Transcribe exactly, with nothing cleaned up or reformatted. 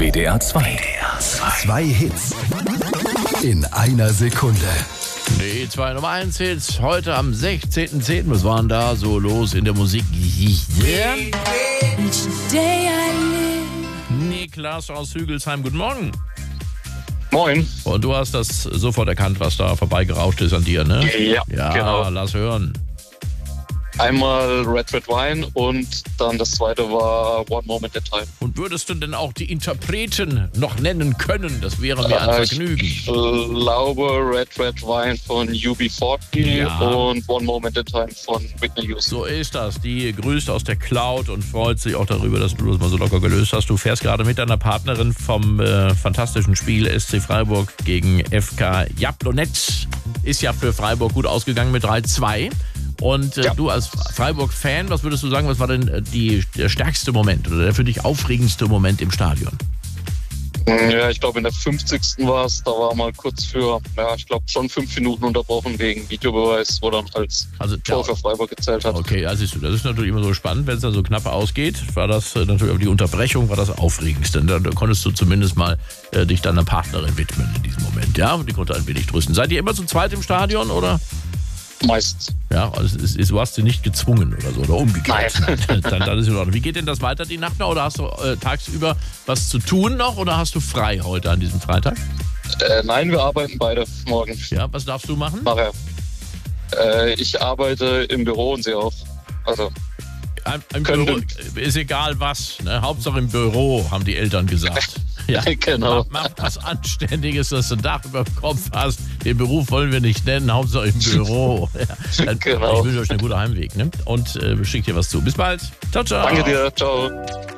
W D R zwei. Zwei Hits in einer Sekunde. Die zwei Nummer eins Hits heute am sechzehnten zehnten Was waren da so los in der Musik? Yeah. Niklas aus Hügelsheim, guten Morgen. Moin. Und du hast das sofort erkannt, was da vorbeigerauscht ist an dir, ne? Ja, Ja, genau. Lass hören. Einmal Red Red Wine und dann das zweite war One Moment in Time. Und würdest du denn auch die Interpreten noch nennen können? Das wäre mir ein Äh, Vergnügen. Ich glaube Red Red Wine von U B vierzig Ja. und One Moment in Time von Whitney Houston. So ist das. Die grüßt aus der Cloud und freut sich auch darüber, dass du das mal so locker gelöst hast. Du fährst gerade mit deiner Partnerin vom äh, fantastischen Spiel S C Freiburg gegen F K Jablonec. Ist ja für Freiburg gut ausgegangen mit drei zwei. Und äh, Ja. du als Freiburg-Fan, was würdest du sagen, was war denn äh, die, der stärkste Moment oder der für dich aufregendste Moment im Stadion? Ja, ich glaube in der fünfzigsten war es, da war mal kurz für, ja, ich glaube schon fünf Minuten unterbrochen wegen Videobeweis, wo dann als Also, Tor ja. für Freiburg gezählt hat. Okay, ja, siehst du, das ist natürlich immer so spannend, wenn es dann so knapp ausgeht. War das äh, natürlich, aber die Unterbrechung war das Aufregendste. Da, da konntest du zumindest mal äh, dich deiner Partnerin widmen in diesem Moment, ja? Und die konnte ein wenig trösten. Seid ihr immer zu zweit im Stadion, oder? Meist. Ja, also es ist, du hast sie nicht gezwungen oder so, oder umgekehrt. Nein. Dann, dann ist in Ordnung. Wie geht denn das weiter die Nacht noch? Oder hast du äh, tagsüber was zu tun noch? Oder hast du frei heute an diesem Freitag? Äh, nein, wir arbeiten beide morgen. Ja, was darfst du machen? Nachher. Äh, ich arbeite im Büro und sie auch. Also, Im, im Können Büro, ist egal was, ne? Hauptsache im Büro, haben die Eltern gesagt. Ja, Genau. Mach, mach was Anständiges, dass du ein Dach über dem Kopf hast. Den Beruf wollen wir nicht nennen, Hauptsache im Büro. Ja. Genau. Ich wünsche euch einen guten Heimweg, ne? Und äh, schickt dir was zu. Bis bald. Ciao, ciao. danke dir. Ciao.